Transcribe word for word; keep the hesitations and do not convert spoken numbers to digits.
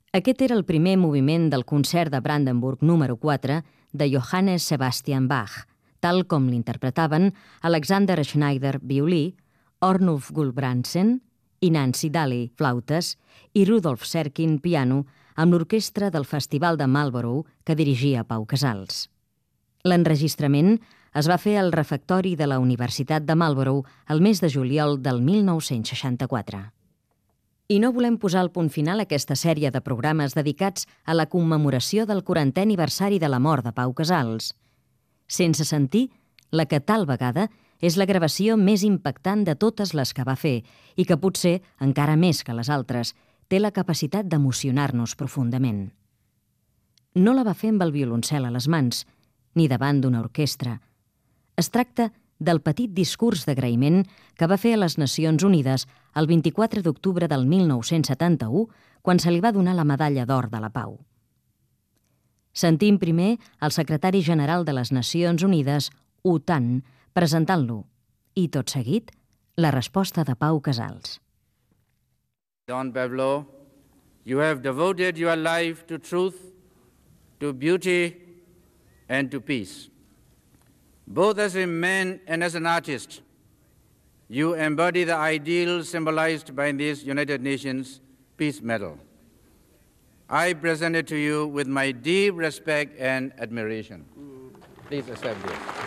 Aquest era el primer moviment del concert de Brandenburg número quatre de Johannes Sebastian Bach, tal com l'interpretaven Alexander Schneider, violí, Ornulf Gulbrandsen i Nancy Daly, flautes, i Rudolf Serkin, piano, amb l'orquestra del Festival de Marlborough que dirigia Pau Casals. L'enregistrament es va fer al refectori de la Universitat de Marlborough el mes de juliol del mil nou-cents seixanta-quatre. I no volem posar el punt final a aquesta sèrie de programes dedicats a la commemoració del quarantè aniversari de la mort de Pau Casals, sense sentir la que tal vegada és la gravació més impactant de totes les que va fer i que potser, encara més que les altres, té la capacitat d'emocionar-nos profundament. No la va fer amb el violoncel a les mans, ni davant d'una orquestra. Es tracta del petit discurs d'agraïment que va fer a les Nacions Unides el vint-i-quatre d'octubre del mil nou-cents setanta-u, quan se li va donar la Medalla d'Or de la Pau. Sentim primer el secretari general de les Nacions Unides, U Thant, presentant-lo, i tot seguit, la resposta de Pau Casals. Don Pablo, you have devoted your life to truth, to beauty, and to peace. Both as a man and as an artist, you embody the ideal symbolized by this United Nations Peace Medal. I present it to you with my deep respect and admiration. Please accept this.